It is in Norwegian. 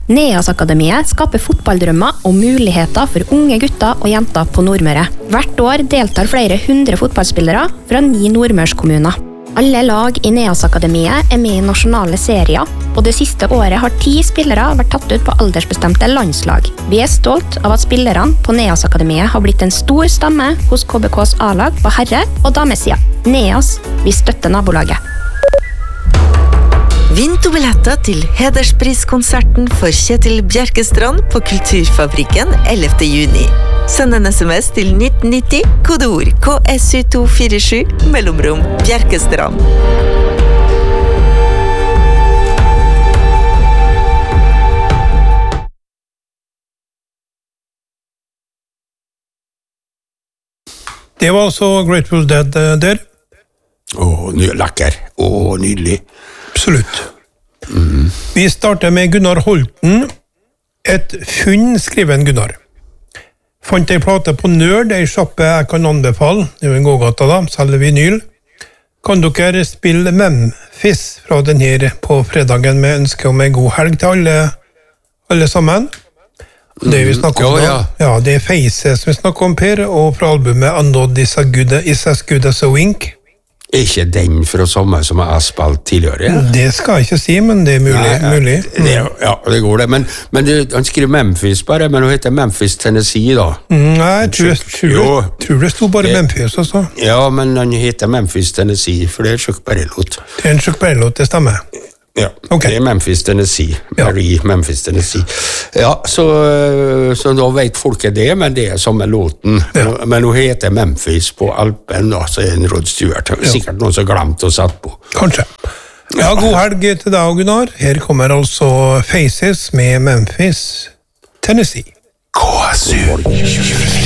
Neas-akademiet skaper fotballdrømmer og muligheter for unge gutter og jenter på Nordmøre. Hvert år deltar flere 100 fotballspillere fra 9 nordmørskommuner. Alle lag i Neas-akademiet med i nasjonale serier, og det siste året har 10 spillere vært tatt ut på aldersbestemte landslag. Vi stolt av at spillerne på Neas-akademiet har blitt en stor stamme hos KBKs A-lag på herre- og damesida. Neas, vi støtter nabolaget. Vinn 2 billetter til hederspriskonserten for Kjetil Bjerkestrand på Kulturfabrikken 11. juni. Send en SMS til 1990, kodeord KSU247, mellomrom Bjerkestrand. Det var altså Grateful Dead der. Lekker. Nydelig. Absolutt. Vi starter med Gunnar Holten. Et funn, skriver en Gunnar. Fant ei plate på Nerd, ei sjappe jeg kan anbefale. Det er jo en gågata da, selger vinyl. Kan dere spille Memphis fra den her på fredagen med ønske om en god helg til alle sammen? Det vi snakker om da. Ja, det er Faces vi snakker om, Per, og fra albumet A Nod is as good as a wink. Er ikke den fra samme som jeg har spilt tidligere? Det skal jeg ikke si, men det er mulig. Det går det. Men han skriver Memphis bare, men hun heter Memphis, Tennessee da. Nei, jeg tror det stod bare Memphis også. Ja, men han heter Memphis, Tennessee, for det er en sjokk-berre-låt. Det er en sjokk-berre-låt, det stemmer. Ja, okay. Det er Memphis, Tennessee. Marie, Memphis, Tennessee. Ja, så da vet folket det, men det er samme låten. Ja. Men hun heter Memphis på Alpen, da, så er en Rod Stewart. Sikkert noen som glemte å sette på. Kanskje. Ja, god helg til deg, Gunnar. Her kommer altså Faces med Memphis, Tennessee. KSU.